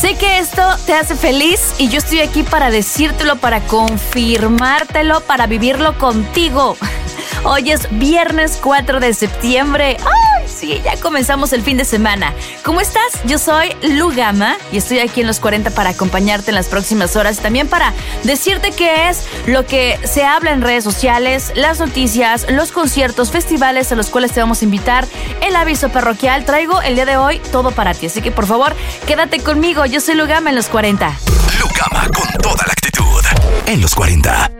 Sé que esto te hace feliz y yo estoy aquí para decírtelo, para confirmártelo, para vivirlo contigo. Hoy es viernes 4 de septiembre. ¡Ay, sí! Ya comenzamos el fin de semana. ¿Cómo estás? Yo soy Lu Gama y estoy aquí en Los 40 para acompañarte en las próximas horas y también para decirte qué es lo que se habla en redes sociales, las noticias, los conciertos, festivales a los cuales te vamos a invitar, el aviso parroquial. Traigo el día de hoy todo para ti, así que por favor, quédate conmigo. Yo soy Lu Gama en Los 40. Lu Gama con toda la actitud en Los 40.